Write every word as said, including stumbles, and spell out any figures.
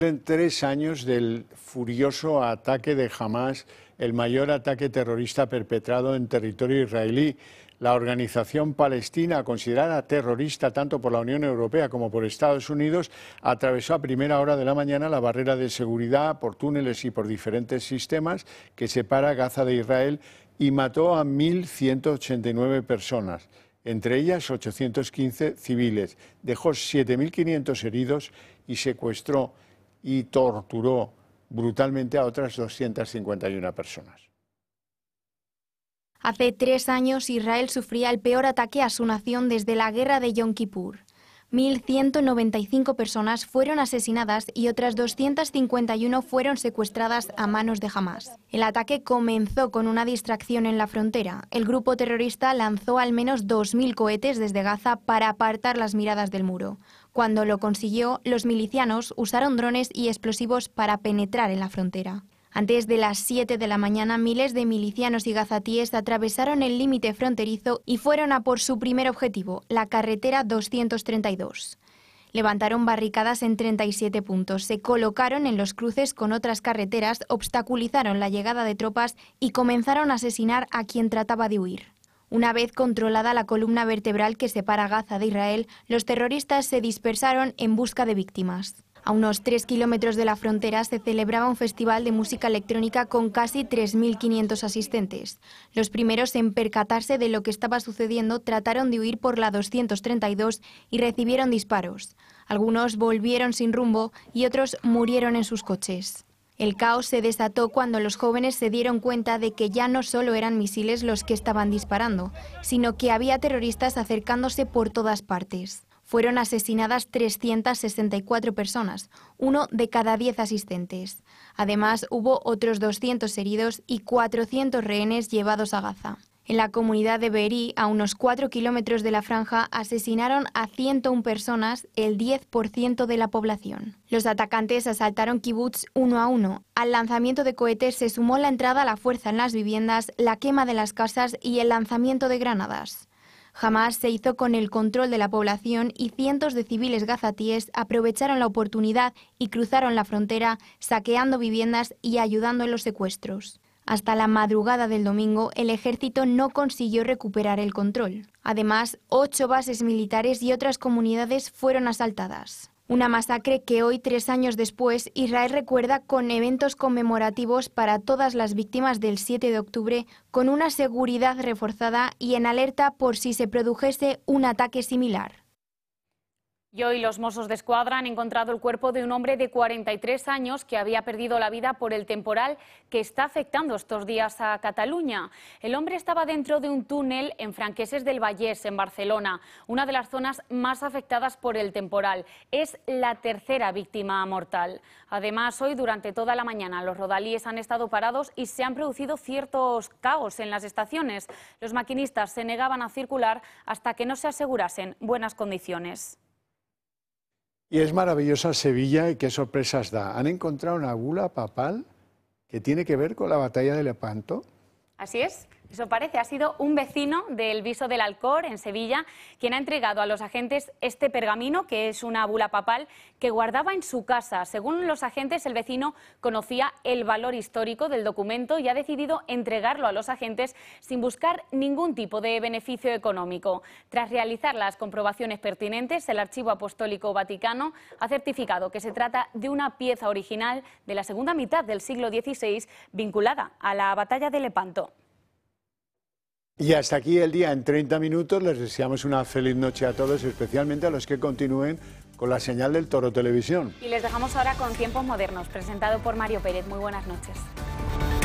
En tres años del furioso ataque de Hamás, el mayor ataque terrorista perpetrado en territorio israelí. La organización palestina, considerada terrorista tanto por la Unión Europea como por Estados Unidos, atravesó a primera hora de la mañana la barrera de seguridad por túneles y por diferentes sistemas que separa Gaza de Israel y mató a mil ciento ochenta y nueve personas, entre ellas ochocientos quince civiles. Dejó siete mil quinientos heridos y secuestró y torturó brutalmente a otras doscientas cincuenta y una personas. Hace tres años Israel sufría el peor ataque a su nación desde la guerra de Yom Kippur. mil ciento noventa y cinco personas fueron asesinadas y otras doscientas cincuenta y una fueron secuestradas a manos de Hamás. El ataque comenzó con una distracción en la frontera. El grupo terrorista lanzó al menos dos mil cohetes desde Gaza para apartar las miradas del muro. Cuando lo consiguió, los milicianos usaron drones y explosivos para penetrar en la frontera. Antes de las siete de la mañana, miles de milicianos y gazatíes atravesaron el límite fronterizo y fueron a por su primer objetivo, la carretera doscientos treinta y dos. Levantaron barricadas en treinta y siete puntos, se colocaron en los cruces con otras carreteras, obstaculizaron la llegada de tropas y comenzaron a asesinar a quien trataba de huir. Una vez controlada la columna vertebral que separa Gaza de Israel, los terroristas se dispersaron en busca de víctimas. A unos tres kilómetros de la frontera se celebraba un festival de música electrónica con casi tres mil quinientos asistentes. Los primeros en percatarse de lo que estaba sucediendo trataron de huir por la doscientos treinta y dos y recibieron disparos. Algunos volvieron sin rumbo y otros murieron en sus coches. El caos se desató cuando los jóvenes se dieron cuenta de que ya no solo eran misiles los que estaban disparando, sino que había terroristas acercándose por todas partes. Fueron asesinadas trescientas sesenta y cuatro personas, uno de cada diez asistentes. Además, hubo otros doscientos heridos y cuatrocientos rehenes llevados a Gaza. En la comunidad de Be'eri, a unos cuatro kilómetros de la franja, asesinaron a ciento una personas, el diez por ciento de la población. Los atacantes asaltaron kibutz uno a uno. Al lanzamiento de cohetes se sumó la entrada a la fuerza en las viviendas, la quema de las casas y el lanzamiento de granadas. Hamás se hizo con el control de la población y cientos de civiles gazatíes aprovecharon la oportunidad y cruzaron la frontera, saqueando viviendas y ayudando en los secuestros. Hasta la madrugada del domingo, el ejército no consiguió recuperar el control. Además, ocho bases militares y otras comunidades fueron asaltadas. Una masacre que hoy, tres años después, Israel recuerda con eventos conmemorativos para todas las víctimas del siete de octubre, con una seguridad reforzada y en alerta por si se produjese un ataque similar. Y hoy los Mossos d'Esquadra han encontrado el cuerpo de un hombre de cuarenta y tres años que había perdido la vida por el temporal que está afectando estos días a Cataluña. El hombre estaba dentro de un túnel en Franqueses del Vallès, en Barcelona, una de las zonas más afectadas por el temporal. Es la tercera víctima mortal. Además, hoy durante toda la mañana los rodalíes han estado parados y se han producido ciertos caos en las estaciones. Los maquinistas se negaban a circular hasta que no se asegurasen buenas condiciones. Y es maravillosa Sevilla y qué sorpresas da. Han encontrado una bula papal que tiene que ver con la batalla de Lepanto. Así es. Eso parece, ha sido un vecino del Viso del Alcor, en Sevilla, quien ha entregado a los agentes este pergamino, que es una bula papal, que guardaba en su casa. Según los agentes, el vecino conocía el valor histórico del documento y ha decidido entregarlo a los agentes sin buscar ningún tipo de beneficio económico. Tras realizar las comprobaciones pertinentes, el Archivo Apostólico Vaticano ha certificado que se trata de una pieza original de la segunda mitad del siglo dieciséis vinculada a la batalla de Lepanto. Y hasta aquí el día en treinta minutos. Les deseamos una feliz noche a todos, especialmente a los que continúen con la señal del Toro Televisión. Y les dejamos ahora con Tiempos Modernos, presentado por Mario Pérez. Muy buenas noches.